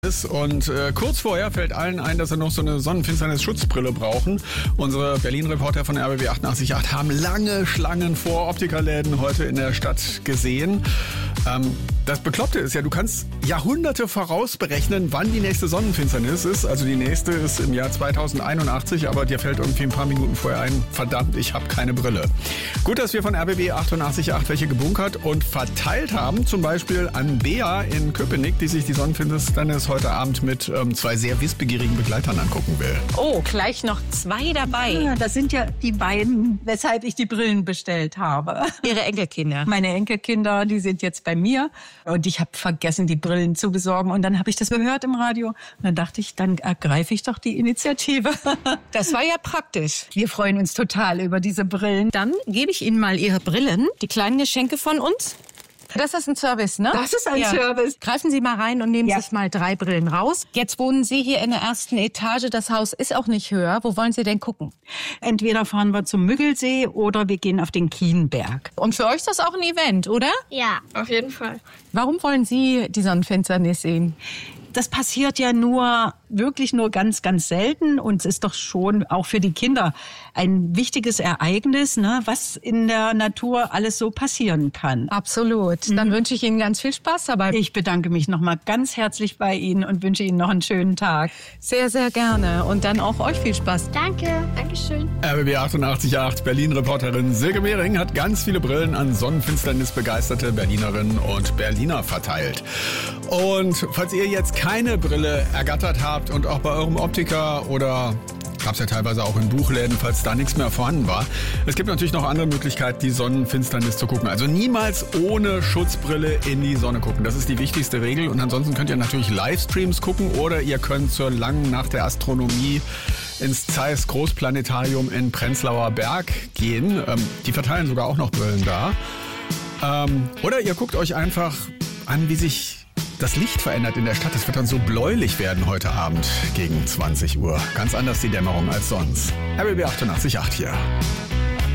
Und kurz vorher fällt allen ein, dass sie noch so eine Sonnenfinsternis-Schutzbrille brauchen. Unsere Berlin-Reporter von RBB 88.8 haben lange Schlangen vor Optikerläden heute in der Stadt gesehen. Das Bekloppte ist ja, du kannst Jahrhunderte vorausberechnen, wann die nächste Sonnenfinsternis ist. Also die nächste ist im Jahr 2081, aber dir fällt irgendwie ein paar Minuten vorher ein, verdammt, ich habe keine Brille. Gut, dass wir von RBB 88.8 welche gebunkert und verteilt haben, zum Beispiel an Bea in Köpenick, die sich die Sonnenfinsternis heute Abend mit zwei sehr wissbegierigen Begleitern angucken will. Oh, gleich noch 2 dabei. Ja, das sind ja die beiden, weshalb ich die Brillen bestellt habe. Ihre Enkelkinder. Meine Enkelkinder, die sind jetzt bei mir und ich habe vergessen, die Brillen zu besorgen. Und dann habe ich das gehört im Radio und dann dachte ich, dann ergreife ich doch die Initiative. Das war ja praktisch. Wir freuen uns total über diese Brillen. Dann gebe ich Ihnen mal Ihre Brillen, die kleinen Geschenke von uns. Das ist ein Service, ne? Das ist ein Service. Greifen Sie mal rein und nehmen sich mal 3 Brillen raus. Jetzt wohnen Sie hier in der ersten Etage. Das Haus ist auch nicht höher. Wo wollen Sie denn gucken? Entweder fahren wir zum Müggelsee oder wir gehen auf den Kienberg. Und für euch ist das auch ein Event, oder? Ja, auf jeden Fall. Warum wollen Sie die Sonnenfinsternis sehen? Das passiert ja wirklich nur ganz, ganz selten. Und es ist doch schon auch für die Kinder ein wichtiges Ereignis, ne, was in der Natur alles so passieren kann. Absolut. Dann wünsche ich Ihnen ganz viel Spaß dabei. Ich bedanke mich nochmal ganz herzlich bei Ihnen und wünsche Ihnen noch einen schönen Tag. Sehr, sehr gerne. Und dann auch euch viel Spaß. Danke, Dankeschön. RBB 88.8 Berlin-Reporterin Silke Mehring hat ganz viele Brillen an Sonnenfinsternis begeisterte Berlinerinnen und Berliner verteilt. Und falls ihr jetzt keine Brille ergattert habt und auch bei eurem Optiker oder gab es ja teilweise auch in Buchläden, falls da nichts mehr vorhanden war. Es gibt natürlich noch andere Möglichkeiten, die Sonnenfinsternis zu gucken. Also niemals ohne Schutzbrille in die Sonne gucken. Das ist die wichtigste Regel. Und ansonsten könnt ihr natürlich Livestreams gucken oder ihr könnt zur langen Nacht der Astronomie ins Zeiss Großplanetarium in Prenzlauer Berg gehen. Die verteilen sogar auch noch Brillen da. Oder ihr guckt euch einfach an, wie sich das Licht verändert in der Stadt. Es wird dann so bläulich werden heute Abend gegen 20 Uhr. Ganz anders die Dämmerung als sonst. RBB 88.8 hier.